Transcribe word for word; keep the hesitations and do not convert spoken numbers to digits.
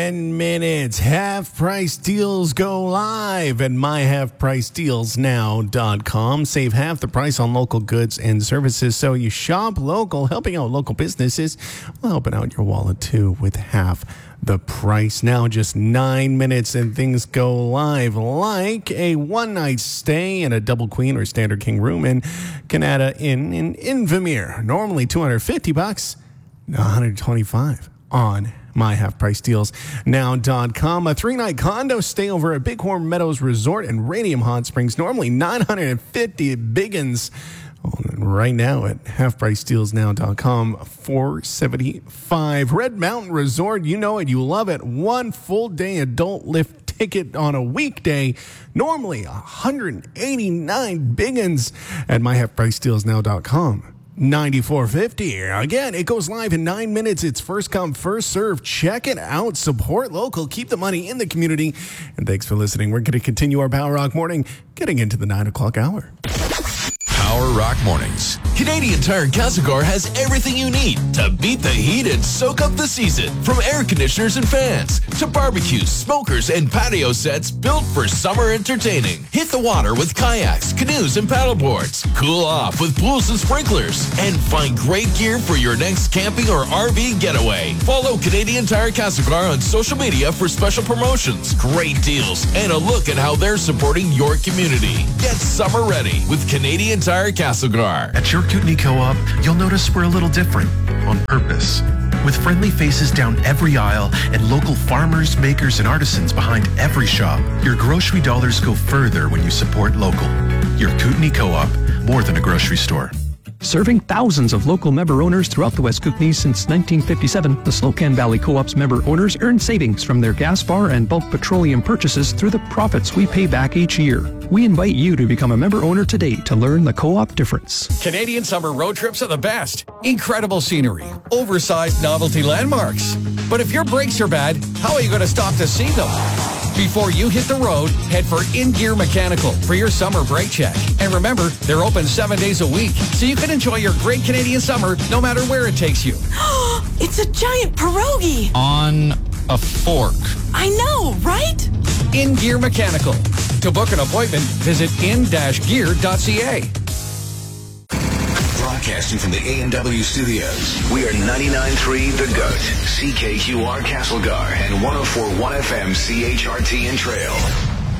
ten minutes. Half price deals go live at my half price deals now dot com. Save half the price on local goods and services. So you shop local, helping out local businesses, while helping out your wallet too with half the price. Now just nine minutes and things go live, like a one night stay in a double queen or standard king room in Canada Inn in Invermere. Normally two hundred fifty bucks, one hundred twenty-five on my half price deals now dot com. A three night condo stay over at Bighorn Meadows Resort and Radium Hot Springs, normally nine hundred fifty biggins. Right now at half price deals now dot com, four seventy-five. Red Mountain Resort, you know it, you love it. One full day adult lift ticket on a weekday, normally one hundred eighty-nine biggins at my half price deals now dot com. ninety-four fifty. Again, it goes live in nine minutes. It's first come, first serve. Check it out. Support local. Keep the money in the community. And thanks for listening. We're going to continue our Power Rock morning, getting into the nine o'clock hour. Power Rock Mornings. Canadian Tire Castlegar has everything you need to beat the heat and soak up the season. From air conditioners and fans to barbecues, smokers, and patio sets built for summer entertaining. Hit the water with kayaks, canoes, and paddleboards. Cool off with pools and sprinklers. And find great gear for your next camping or R V getaway. Follow Canadian Tire Castlegar on social media for special promotions, great deals, and a look at how they're supporting your community. Get summer ready with Canadian Tire Castlegar. At your Kootenai Co-op, you'll notice we're a little different on purpose. With friendly faces down every aisle and local farmers, makers, and artisans behind every shop, your grocery dollars go further when you support local. Your Kootenai Co-op, more than a grocery store. Serving thousands of local member owners throughout the West Kootenay since nineteen fifty-seven, the Slocan Valley Co-op's member owners earn savings from their gas bar and bulk petroleum purchases through the profits we pay back each year. We invite you to become a member owner today to learn the co-op difference. Canadian summer road trips are the best. Incredible scenery, oversized novelty landmarks. But if your brakes are bad, how are you going to stop to see them? Before you hit the road, head for In Gear Mechanical for your summer brake check. And remember, they're open seven days a week, so you can enjoy your great Canadian summer no matter where it takes you. It's a giant pierogi! On a fork. I know, right? In Gear Mechanical. To book an appointment, visit in dash gear dot c a. Broadcasting from the A and W studios, we are ninety-nine point three The Goat, C K Q R Castlegar, and one oh four point one F M C H R T and Trail.